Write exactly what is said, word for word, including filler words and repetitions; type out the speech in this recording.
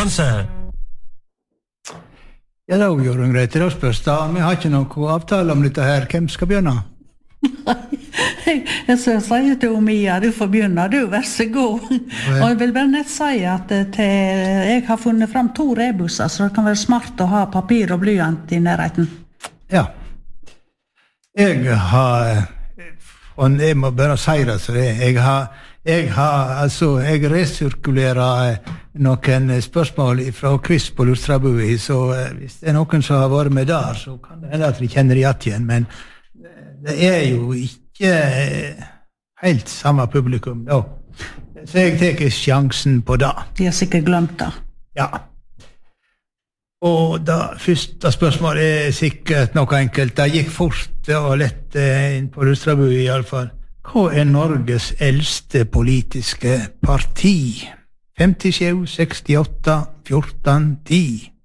konkurranse. Ja, det er jo greit til å spørs da. Vi har ikke noen avtale om dette her. Hvem skal begynne? Jeg skal si til Mia, du får begynne, du, vær så god. Og jeg vil bare nett si at til, jeg har funnet frem to rebusser, så det kan være smart å ha papir og blyant i nærheten. Ja. Jeg har, og jeg må bare si det, så det, jeg har, jeg har, altså, jeg resirkulerer noen spørsmål fra quiz på Lustrabui, så hvis det er noen som har vært med der, så kan det hende at de kjenner det igjen, men det er jo ikke helt samme publikum da. Så jeg teker sjansen på det. De har sikkert glemt det. Ja. Og det første spørsmålet er sikkert noe enkelt. Det gikk fort og lett inn på Lustrabui i alle fall. Hva er Norges eldste politiske parti? femtisju, sekstiåtte, fjorten, ti